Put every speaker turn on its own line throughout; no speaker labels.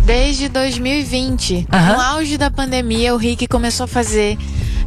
desde 2020. No auge da pandemia, o Rick começou a fazer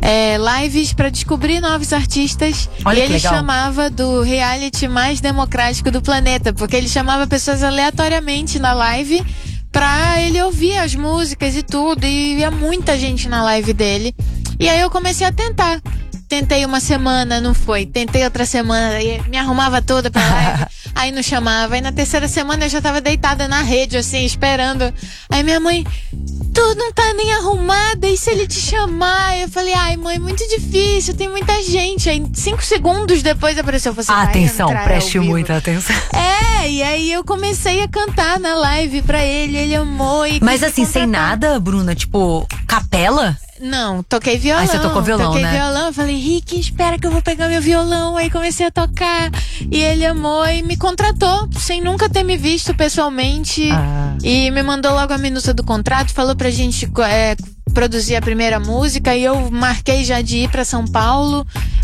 lives pra descobrir novos artistas.
Olha
e ele
legal.
chamava do reality mais democrático do planeta, porque ele chamava pessoas aleatoriamente na live pra ele ouvir as músicas e tudo. E ia muita gente na live dele. E aí eu comecei a tentar. Tentei uma semana, não foi. Tentei outra semana, e me arrumava toda pra live. Aí não chamava. Aí na terceira semana eu já tava deitada na rede, assim, esperando. Aí minha mãe, tu não tá nem arrumada, e se ele te chamar? Eu falei, ai mãe, muito difícil, tem muita gente. Aí 5 segundos depois apareceu, você vai
Atenção,
entrar
preste
ao vivo.
muita atenção.
E aí eu comecei a cantar na live pra ele amou. E
Mas
quis me
assim, sem
contratar.
nada, Bruna, tipo, capela?
Não, toquei violão.
Aí você tocou violão,
toquei
né?
violão, eu falei, Rick, espera que eu vou pegar meu violão. Aí comecei a tocar. E ele amou e me contratou, sem nunca ter me visto pessoalmente. E me mandou logo a minuta do contrato, falou pra gente produzir a primeira música. E eu marquei já de ir pra São Paulo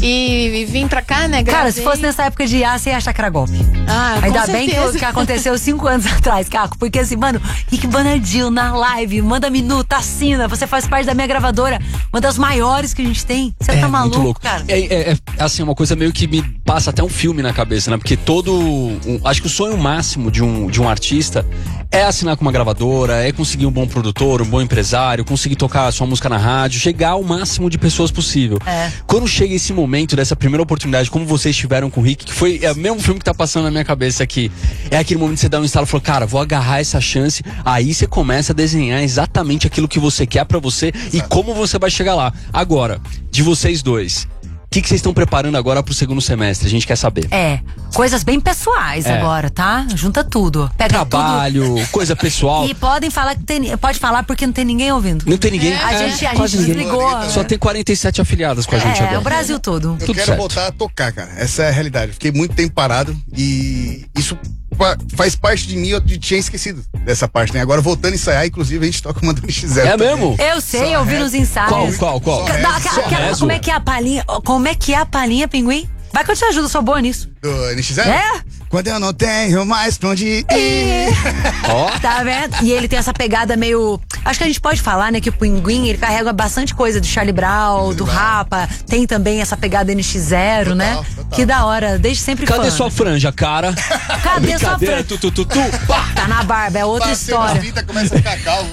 e vim pra cá, né?
Cara,
gravei.
se fosse nessa época de IA, você ia achar que era golpe.
Com
Ainda bem
certeza.
que aconteceu 5 anos atrás, Caco. Porque assim, mano, Rick Bonadil na live, manda minuta, assina, você faz parte da minha gravadora, uma das maiores que a gente tem. Você tá maluco,
muito louco.
cara?
Assim, uma coisa meio que me passa até um filme na cabeça, né? Porque acho que o sonho máximo de um artista é assinar com uma gravadora, é conseguir um bom produtor, um bom empresário, conseguir tocar a sua música na rádio, chegar ao máximo de pessoas possível. Quando chega esse momento dessa primeira oportunidade, como vocês tiveram com o Rick, que foi o mesmo filme que tá passando na minha cabeça aqui, é aquele momento que você dá um estalo e fala, cara, vou agarrar essa chance. Aí você começa a desenhar exatamente aquilo que você quer pra você e como você vai chegar lá. Agora, de vocês dois, o que vocês estão preparando agora pro segundo semestre? A gente quer saber.
Coisas bem pessoais agora, tá? Junta tudo. Pega
Trabalho, coisa pessoal.
E podem falar pode falar porque não tem ninguém ouvindo.
Não tem ninguém.
A gente
quase ninguém.
desligou.
Só tem 47 afiliadas com a gente agora.
O Brasil todo.
Eu
Tudo
quero
certo.
voltar a tocar, cara. Essa é a realidade. Fiquei muito tempo parado e isso faz parte de mim. Eu tinha esquecido dessa parte, né? Agora voltando a ensaiar, inclusive a gente toca uma do NX0.
É
também.
mesmo?
Eu sei, eu vi nos ensaios.
Qual?
Como é que é a palhinha? Como é que é a palhinha, Pinguim? Vai que eu te ajudo, eu sou boa nisso.
Do NX0? Quando eu não tenho mais pra onde ir.
Tá vendo? E ele tem essa pegada meio... Acho que a gente pode falar, né, que o Pinguim, ele carrega bastante coisa do Charlie Brown, do Rapa. Tem também essa pegada NX0, né?
Total.
Que da hora, desde sempre
Cadê
fã.
sua franja, cara?
Cadê sua
Brincadeira,
franja?
pá.
Tá na barba, é outra
Passei na
história.
vida, começa a ficar calmo.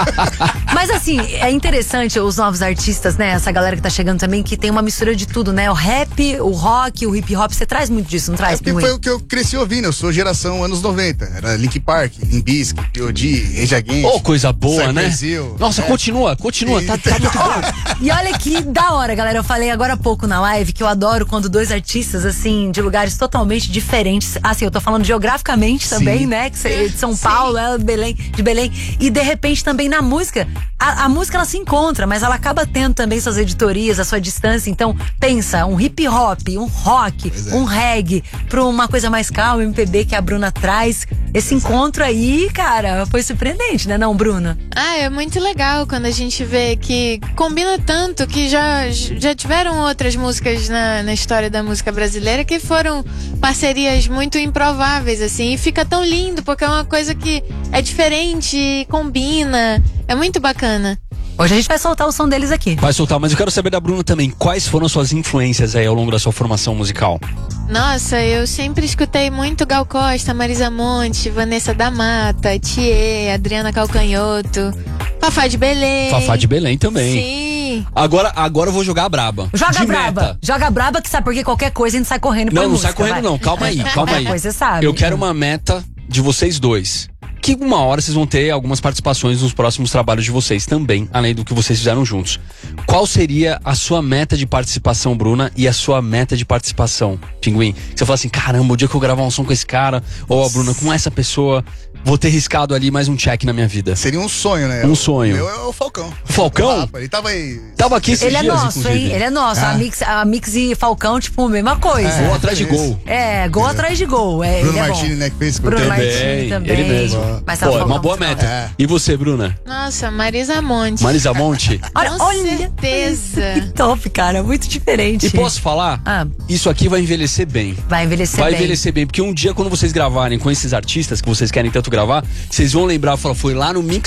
Mas assim, é interessante os novos artistas, né? Essa galera que tá chegando também, que tem uma mistura de tudo, né? O rap, o rock, o hip hop. Você traz muito disso, não traz,
Porque
Pinguim?
foi o que eu cresci ouvindo. Eu sou geração anos 90. Era Linkin Park, Limp Bizkit, P.O.D., Rage Against.
Ô, coisa boa, né?
Cypress Hill.
Nossa, continua. Tá muito bom.
E olha que da hora, galera. Eu falei agora há pouco na live que eu adoro quando dois artistas, assim, de lugares totalmente diferentes. Assim, eu tô falando geograficamente também, né? Que você é de São Paulo, ela de Belém. E de repente também na música. A música ela se encontra, mas ela acaba tendo também suas editorias, a sua distância. Então, pensa, um hip hop, um rock, um reggae, pra uma coisa mais calma, MPB que a Bruna traz. Esse encontro aí, cara, foi surpreendente, né, não, Bruna?
É muito legal quando a gente vê que combina tanto que já tiveram outras músicas na história da música brasileira que foram parcerias muito improváveis, assim, e fica tão lindo porque é uma coisa que é diferente, combina, é muito bacana.
Hoje a gente vai soltar o som deles aqui.
Vai soltar, mas eu quero saber da Bruna também. Quais foram suas influências aí ao longo da sua formação musical?
Nossa, eu sempre escutei muito Gal Costa, Marisa Monte, Vanessa da Mata, Thier, Adriana Calcanhoto, Fafá de Belém.
Fafá de Belém também.
Sim.
Agora eu vou jogar a braba.
Joga
de
braba.
Meta.
Joga braba que sabe porque qualquer coisa a gente sai correndo pra
Não
música,
sai correndo
vai.
não. Calma aí.
Pois você sabe.
Eu quero uma meta de vocês dois. Que uma hora vocês vão ter algumas participações nos próximos trabalhos de vocês também, além do que vocês fizeram juntos. Qual seria a sua meta de participação, Bruna, e a sua meta de participação, Pinguim? Você fala assim, caramba, o dia que eu gravar um som com esse cara, ou a Bruna com essa pessoa, vou ter riscado ali mais um check na minha vida.
Seria um sonho, né?
Um sonho.
O meu é o Falcão.
Falcão?
Rapa, ele tava aí.
Tava aqui esses
Ele é
dias,
nosso,
inclusive.
hein? Ele é nosso. A Mix e Falcão, tipo, mesma coisa.
Gol atrás de gol.
Gol atrás de gol.
Bruno
Ele é
Martini,
bom.
né, que fez com
Bruno
o
Martini também.
Ele mesmo.
Mas
Pô, é uma
Falcão,
boa
não.
meta. E você, Bruna?
Nossa, Marisa Monte.
Marisa Monte?
Com certeza.
Que top, cara. Muito diferente.
E posso falar? Isso aqui vai envelhecer bem.
Vai envelhecer
Vai
bem.
envelhecer bem, porque um dia quando vocês gravarem com esses artistas que vocês querem tanto gravar, vocês vão lembrar, falar, foi lá no Mix